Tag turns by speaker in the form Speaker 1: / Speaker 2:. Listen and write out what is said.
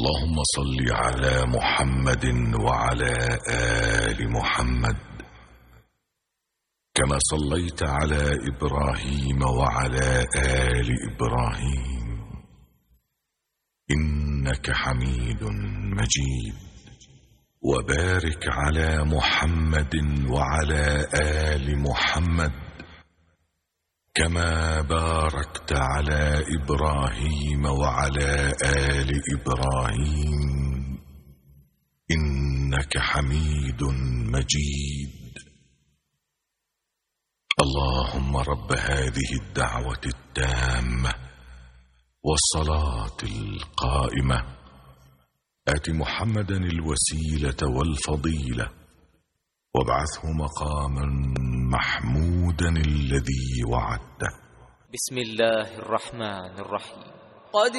Speaker 1: اللهم صل على محمد وعلى آل محمد كما صليت على إبراهيم وعلى آل إبراهيم إنك حميد مجيد. وبارك على محمد وعلى آل محمد كما باركت على إبراهيم وعلى آل إبراهيم إنك حميد مجيد. اللهم رب هذه الدعوة التامة والصلاة القائمة آت محمدا الوسيلة والفضيلة وابعثه مقاما محمودا الذي وعدته.
Speaker 2: بسم الله الرحمن الرحيم.